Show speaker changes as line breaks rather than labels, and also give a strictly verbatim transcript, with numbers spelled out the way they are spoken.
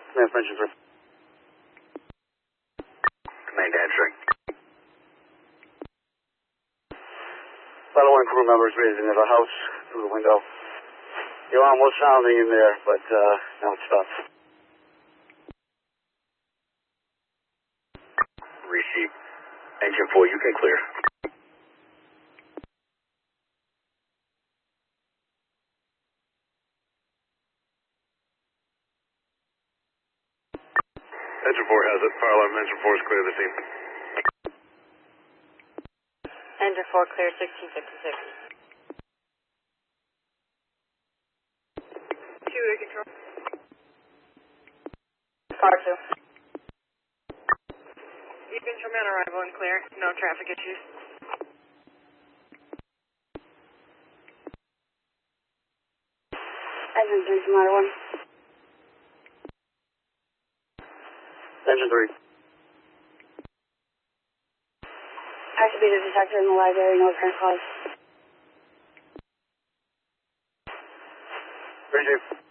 Command French three.
Command answering.
Final one crew members raising into the house through the window. The alarm was sounding in there, but uh, now it stopped.
Receive. Engine four, you can clear.
Engine four has it. Fire alarm engine four is clear this evening.
Engine four clear, sixteen fifty-six.
Two-way control.
Car two.
Beacon from arrival and clear. No traffic issues.
Engine three from ladder one.
Engine three.
Activate the detector in the library, no apparent cause.
Three Chief.